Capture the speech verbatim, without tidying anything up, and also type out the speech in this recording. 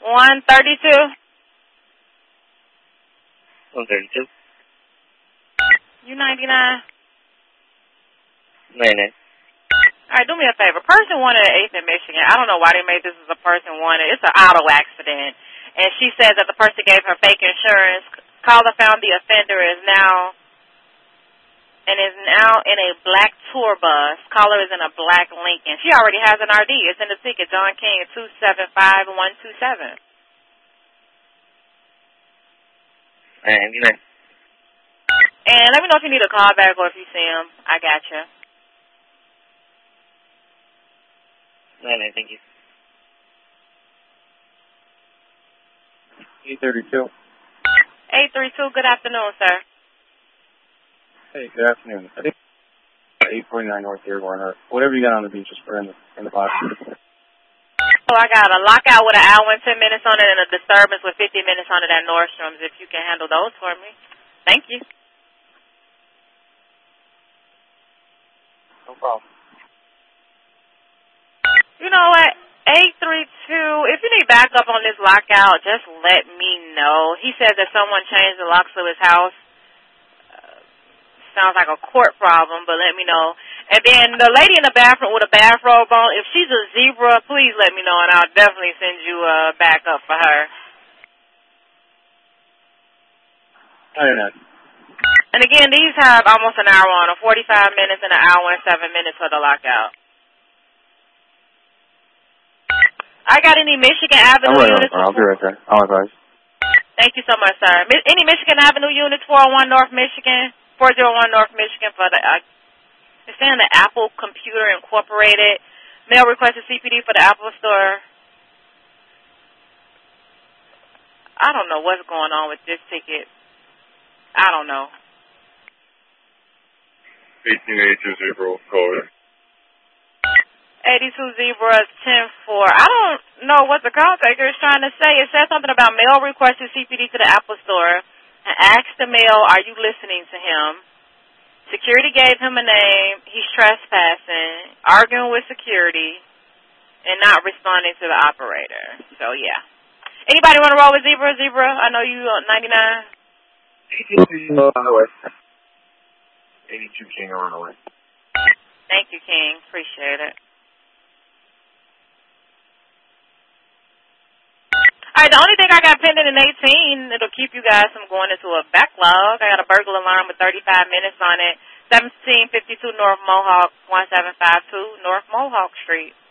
one thirty-two. one thirty-two. You ninety-nine? ninety-nine. All right, do me a favor. Person wanted at eighth in Michigan. I don't know why they made this as a person wanted. It's an auto accident. And she said that the person gave her fake insurance. Caller found the offender is now and is now in a black tour bus. Caller is in a black Lincoln. She already has an R D. It's in the ticket. John King, two seven five one two seven. ninety-nine. And let me know if you need a call back or if you see him. I got you. ninety-nine, thank you. eight thirty-two. eight three two, good afternoon, sir. Hey, good afternoon. I think eight forty-nine North Dearborn, or whatever you got on the beach, just put in the, in the box. So I got a lockout with an hour and ten minutes on it and a disturbance with fifty minutes on it at Nordstrom's, if you can handle those for me. Thank you. No problem. You know what? eight three two, if you need backup on this lockout, just let me know. He says that someone changed the locks to his house. Uh, sounds like a court problem, but let me know. And then the lady in the bathroom with a bathrobe on, if she's a zebra, please let me know, and I'll definitely send you a backup for her. ninety-nine. And again, these have almost an hour on them, forty-five minutes and an hour and seven minutes for the lockout. I got any Michigan Avenue I'm right units? on, I'll be right there. I'll advise. Thank you so much, sir. Mi- Any Michigan Avenue units, four oh one North Michigan, four oh one North Michigan for the, uh, it's saying the Apple Computer Incorporated. Mail requested C P D for the Apple Store. I don't know what's going on with this ticket. I don't know. eighteen eighty-two April code. eighty-two Zebras, ten four. I don't know what the call taker is trying to say. It says something about mail requested C P D to the Apple Store and asked the mail, are you listening to him? Security gave him a name. He's trespassing, arguing with security, and not responding to the operator. So, yeah. Anybody want to roll with Zebra? Zebra, I know you on ninety-nine. eighty-two on the way. eighty-two King on the way. Thank you, King. Appreciate it. All right, the only thing I got pending in eighteen, it'll keep you guys from going into a backlog. I got a burglar alarm with thirty-five minutes on it. seventeen fifty-two North Mohawk, one seven five two North Mohawk Street.